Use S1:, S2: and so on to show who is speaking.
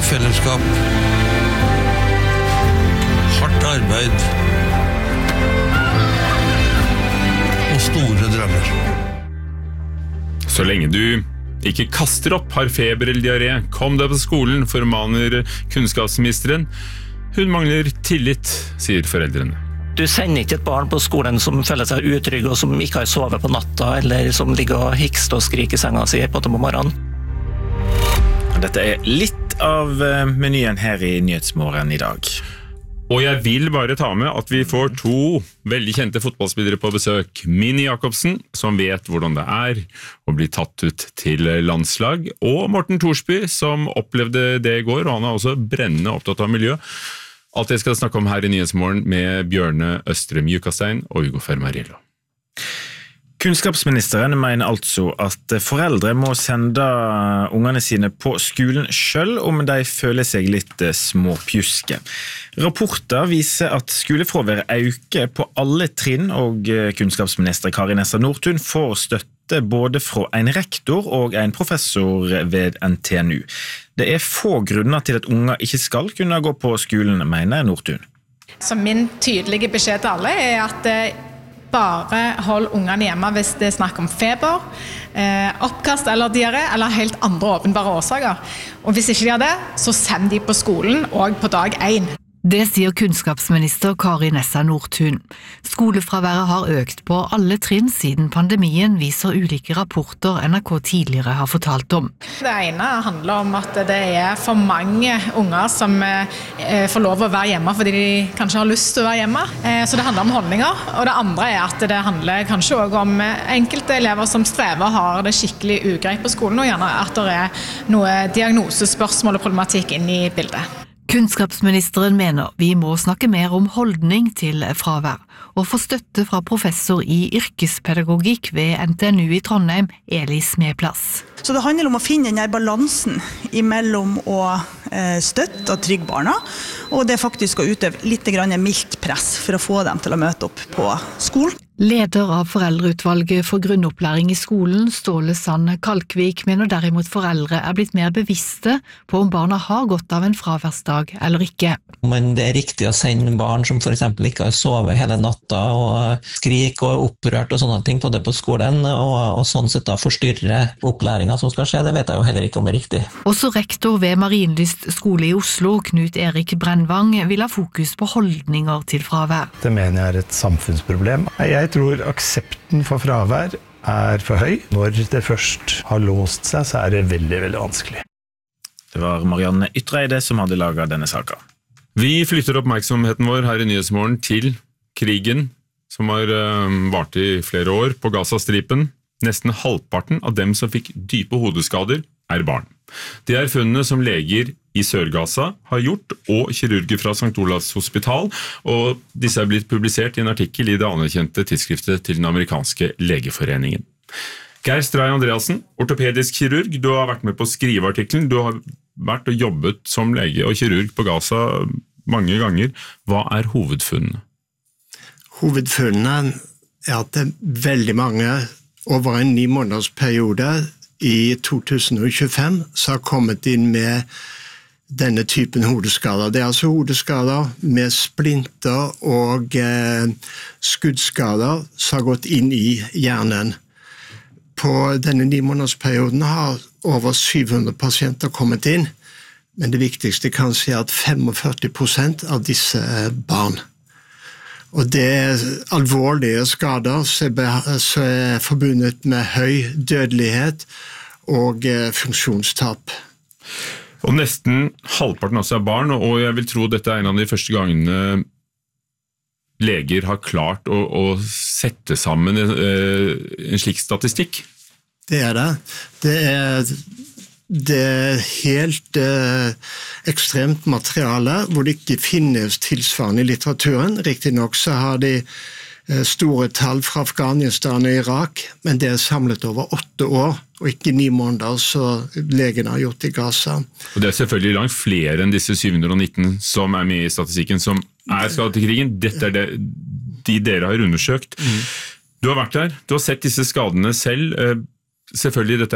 S1: fellesskap, hardt arbeid og store drømmer.
S2: Så lenge du ikke kaster opp, har feber eller diaré, kom deg på skolen, formaner kunnskapsministeren. Hun mangler tillit, sier foreldrene.
S3: Du sender ikke et barn på skolen som føler seg utrygg og som ikke har sovet på natta, eller som ligger og hikster og skriker i senga si på morgenen.
S4: Dette litt av menyen her i Nyhetsmorgen i dag.
S2: Og jeg vil bare ta med at vi får 2 veldig kjente fotballspillere på besøk. Mini Jakobsen, som vet hvordan det å bli tatt ut til landslag, og Morten Thorsby, som opplevde det i går, og han også brennende opptatt av miljø. Alt det skal jeg snakke om her i Nyhetsmorgen med Bjørne Østrem Jukastein og Hugo Fermariello.
S4: Kunnskapsministeren mener altså at foreldre må sende ungene sine på skolen selv om de føler seg litt småpjuske. Rapporter viser at skolefraværet øker på alle trinn, og kunnskapsminister Kari Nessa Nordtun får støtte både fra en rektor og en professor ved NTNU. Det få grunner til at unger ikke skal kunne gå på skolen, mener Nordtun.
S5: Så min tydelige beskjed til alle at bare hold ungene hjemme hvis det snakk om feber, oppkast eller diaré, eller helt andre åpenbare årsaker. Og hvis ikke de har det, så send de på skolen og på dag 1.
S6: Det sier kunnskapsminister Kari Nessa Nordtun. Skolefraværet har økt på alle trinn siden pandemien, viser ulike rapporter NRK tidligere har fortalt om.
S5: Det ene handler om at det for mange unger som får lov å være hjemme fordi de kanskje har lyst til å være hjemme. Så det handler om holdninger. Og det andre at det handler kanskje også om enkelte elever som strever og har det skikkelig ugreit på skolen, og gjerne at det noe diagnosespørsmål og problematikk inn i bildet.
S6: Kunnskapsministeren mener vi må snakke mer om holdning til fravær, og få støtte fra professor i yrkespedagogikk ved NTNU i Trondheim, Elis Medplass.
S7: Så det handler om å finne den balansen mellom å støtte og trygge barna, og det faktisk å utøve litt mildt press for å få dem til å møte opp på skolen.
S6: Leder av Foreldreutvalget for grunnopplæring i skolen, Ståle Sand Kalkvik, mener derimot foreldre blitt mer bevisste på om barna har godt av en fraværsdag eller ikke.
S3: Men det riktig å sende barn som for eksempel ikke har sovet hele natta og skriker og opprørt og sånne ting på det på skolen, og sånn sett da forstyrre opplæringen som skal skje, det vet jeg jo heller ikke om er riktig.
S6: Også rektor ved Marienlyst skole i Oslo, Knut Erik Brennvang, vil ha fokus på holdninger til fravær.
S8: Det mener jeg et samfunnsproblem. Jeg tror aksepten for fravær for høy. Når det først har låst seg, så det veldig, veldig vanskelig.
S4: Det var Marianne Ytreide som hadde laget denne saken.
S2: Vi flytter oppmerksomheten vår her i Nyhetsmorgen til krigen, som har vart i flere år på Gaza-stripen. Nesten halvparten av dem som fikk dype hodeskader barn. Det funnene som leger i Sør-Gaza har gjort, og kirurger fra St. Olavs hospital, og disse blitt publisert i en artikkel i det anerkjente tidsskriftet til den amerikanske legeforeningen. Geir Stray Andreasen, ortopedisk kirurg, du har vært med på å skrive artikkelen, du har vært og jobbet som lege og kirurg på Gaza mange ganger. Hva hovedfunnene?
S9: Hovedfunnene at det veldig mange over en 9 måneders periode i 2025 så har kommet inn med denne typen hodeskader. Det altså hodeskader med splinter og skuddskader som har gått inn i hjernen. På denne 9 måneders perioden har over 700 pasienter kommet inn, men det viktigste kanskje at 45% av disse barn. Og det alvorlige skader som forbundet med høy dødelighet og funksjonstap.
S2: Og nesten halvparten også barn, og jeg vil tro dette en av de første gangene leger har klart å sette sammen en slik statistikk.
S9: Det det. Det helt ekstremt materiale hvor det ikke finnes tilsvarende i litteraturen. Riktig nok så har de store tall fra Afghanistan og Irak, men det samlet over 8 år, og ikke 9 måneder, så legene har gjort i Gaza.
S2: Og det selvfølgelig langt flere enn disse 719 som med i statistikken, som skadet i krigen. Dette det de dere har undersøkt. Du har vært der, du har sett disse skadene selv. Selvfølgelig, dette